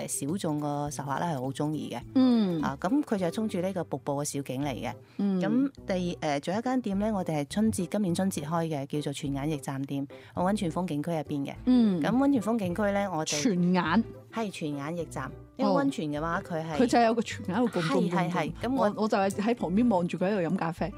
小眾個熟客咧係好中意嘅。咁佢就係衝住呢個瀑布嘅小景嚟嘅。咁仲有一間店咧，我哋係今年春節開嘅，叫做泉眼驛站店，我溫泉風景區入邊嘅。咁溫泉風景區咧，我哋泉眼驛站。因為溫泉嘅話，佢就係有個泉眼喺度拱。係。咁我就係喺旁邊望住佢喺度飲咖啡。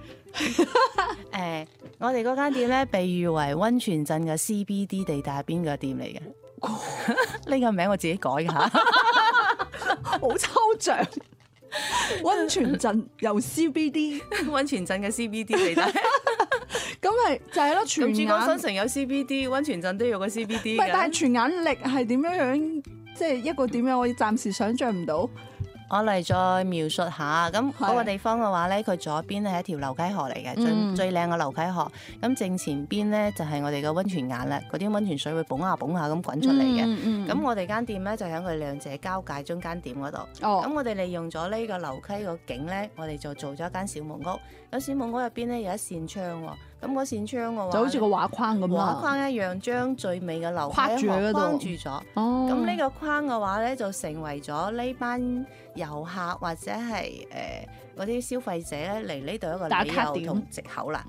我哋嗰間店咧，被譽為溫泉鎮嘅 CBD 地帶入邊嘅店嚟嘅。呢個名我自己改嘅嚇，好抽象。溫泉鎮由 CBD， 溫泉鎮嘅 CBD 地帶。咁係就係咯，泉眼。咁珠江新城有 CBD， 溫泉鎮都有個 CBD 嘅。但係泉眼驛係點樣？即係一個點樣？我暫時想像唔到。我嚟再描述下，咁嗰個地方嘅話咧，佢左邊咧係一條流溪河嚟嘅，最靚嘅流溪河。咁正前邊咧就係我哋嘅溫泉眼啦，嗰啲溫泉水會蹦下咁滾出嚟嘅。咁我哋間店咧就喺佢兩者交界中間點嗰度。咁我哋利用咗呢個流溪個景咧，我哋就做咗一間小木屋。咁小木屋入邊咧有一扇窗喎，咁嗰扇窗嘅話就好似個畫框咁啊，畫框一樣將最美嘅流溪河框住咗。咁呢個框嘅話咧就成為咗呢班遊客或者係嗰啲消費者咧嚟呢度一個理由同藉口啦。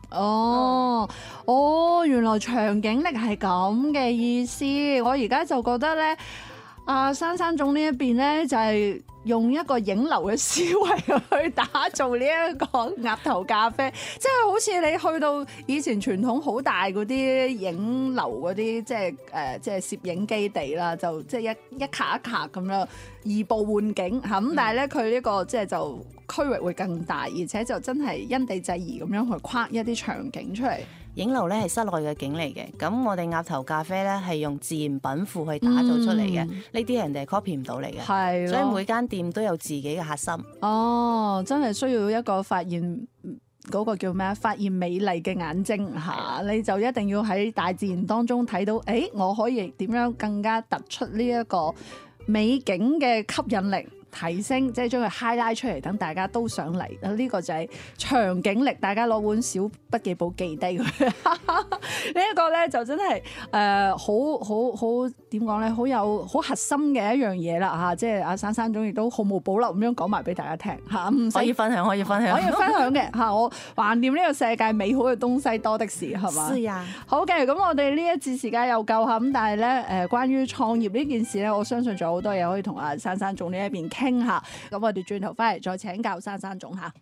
原來長頸驛係咁嘅意思。我而家就覺得咧，山山總呢一邊咧就係用一個影樓嘅思維去打造呢一個鴨頭咖啡，即係好似你去到以前傳統好大嗰啲影樓嗰啲，即係攝影基地啦，就即係一卡一卡咁樣移步換景嚇。咁但係咧佢呢個即係就區域會更大，而且就真係因地制宜咁樣去框一啲場景出嚟。影樓咧係室內嘅景嚟嘅，咁我哋鴨頭咖啡咧係用自然品庫去打造出嚟嘅，呢啲人哋係 copy 唔到嚟嘅，所以每間店都有自己嘅核心。真係需要一個發現嗰個叫咩？發現美麗嘅眼睛嚇，你就一定要喺大自然當中睇到，我可以點樣更加突出呢一個美景嘅吸引力。提升，即係將佢 highlight 出嚟，等大家都想嚟。呢個就係長頸驛，大家攞本小筆記簿記低佢。呢一個咧就真係好點講咧，好核心嘅一樣嘢啦嚇。即係阿珊珊總亦都毫無保留咁樣講埋俾大家聽嚇。可以分享嘅嚇。我橫掂呢個世界美好嘅東西多的是，係嘛？是啊。好嘅，咁我哋呢一節時間又夠嚇。咁但係咧關於創業呢件事咧，我相信仲有好多嘢可以同阿珊珊總呢一邊傾下。咁我哋轉頭翻嚟再請教珊珊總下。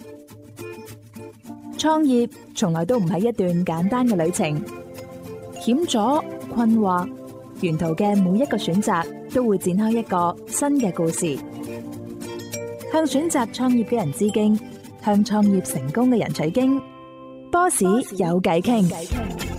創業從來都唔係一段簡單嘅旅程，險阻、困惑，沿途嘅每一個選擇都會展開一個新嘅故事。向選擇創業嘅人致敬，向創業成功嘅人取經。波士有偈傾。